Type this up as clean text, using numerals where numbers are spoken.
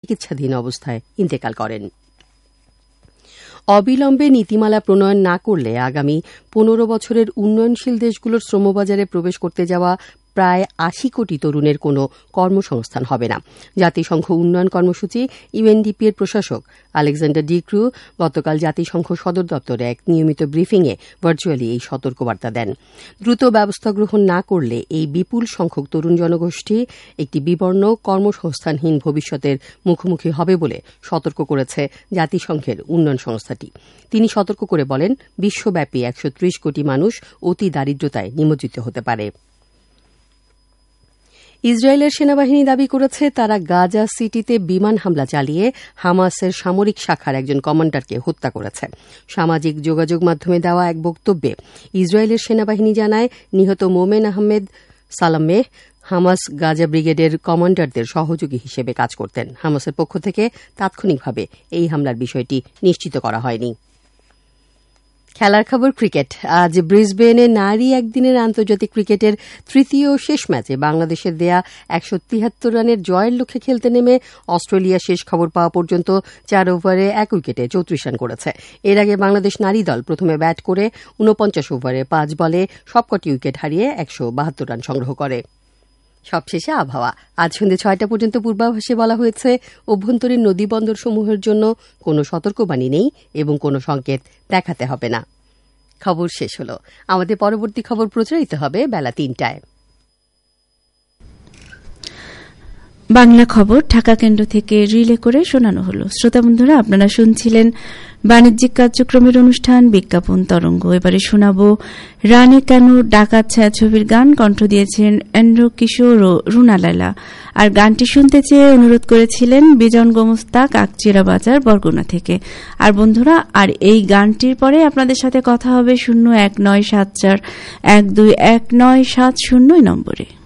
চিকিৎসাধীন অবস্থায় ইন্তেকাল করেন। অবিলম্বে নীতিমালা প্রণয়ন না করলে আগামী 15 বছরের উন্নয়নশীল দেশগুলোর শ্রমবাজারে প্রবেশ করতে যাওয়া প্রায় 80 কোটি তরুণের কোনো কর্মসংস্থান হবে না। জাতিসংঘ উন্নয়ন কর্মসূচি ইউএনডিপি এর প্রশাসক আলেকজান্ডার ডিক্রু গতকাল জাতিসংঘ সদর দপ্তরে এক নিয়মিত ব্রিফিংয়ে ভার্চুয়ালি এই সতর্কবার্তা দেন। দ্রুত ব্যবস্থা গ্রহণ না করলে এই বিপুল সংখ্যক তরুণ জনগোষ্ঠী একটি বিবর্ণ কর্মসংস্থানহীন ভবিষ্যতের মুখোমুখি হবে বলে সতর্ক করেছে জাতিসংঘের উন্নয়ন সংস্থাটি। তিনি সতর্ক করে বলেন, বিশ্বব্যাপী 130 কোটি মানুষ অতি দারিদ্রতায় নিমজ্জিত হতে পারে। ইসরায়েলের সেনাবাহিনী দাবি করেছে তারা গাজা সিটিতে বিমান হামলা চালিয়ে হামাসের সামরিক শাখার একজন কমান্ডারকে হত্যা করেছে। সামাজিক যোগাযোগ মাধ্যমে দেওয়া এক বক্তব্যে ইসরায়েলের সেনাবাহিনী জানায়, নিহত মোমেন আহমেদ সালামেহ হামাস গাজা ব্রিগেডের কমান্ডারদের সহযোগী হিসেবে কাজ করতেন। হামাসের পক্ষ থেকে তাৎক্ষণিকভাবে এই হামলার বিষয়টি নিশ্চিত করা হয়নি। খেলার খবর ক্রিকেট। আজ ব্রিসবেনে নারী একদিনের আন্তর্জাতিক ক্রিকেটের তৃতীয় ও শেষ ম্যাচে বাংলাদেশের দেয়া 173 রানের জয়ের লক্ষ্যে খেলতে নেমে অস্ট্রেলিয়া শেষ খবর পাওয়া পর্যন্ত 4 ওভারে 1 উইকেটে 34 রান করেছে। এর আগে বাংলাদেশ নারী দল প্রথমে ব্যাট করে 49 ওভারে 5 বলে সবকটি উইকেট হারিয়ে 172 রান সংগ্রহ করে। সবশেষে আবহাওয়া। আজ সন্ধ্যে 6টা পর্যন্ত পূর্বাভাসে বলা হয়েছে অভ্যন্তরীণ নদী বন্দর সমূহের জন্য কোনো সতর্কবাণী নেই এবং কোনো সংকেত দেখাতে হবে না। খবর শেষ হল। আমাদের পরবর্তী খবর প্রচারিত হবে বেলা 3টায়। বাংলা খবর ঢাকা কেন্দ্র থেকে রিলে করে শোনানো হল। শ্রোতা বন্ধুরা, আপনারা শুনছিলেন বাণিজ্যিক কার্যক্রমের অনুষ্ঠান বিজ্ঞাপন তরঙ্গ। এবারে শোনাব রানী কেন ডাকাত ছায়াছবির গান। কণ্ঠ দিয়েছেন এন্ড্রু কিশোর ও রুনা লায়লা। আর গানটি শুনতে চেয়ে অনুরোধ করেছিলেন বিজন গোমস্তা কাকচিরা বাজার বরগুনা থেকে। আর বন্ধুরা, আর এই গানটির পরে আপনাদের সাথে কথা হবে 019741219770 নম্বরে।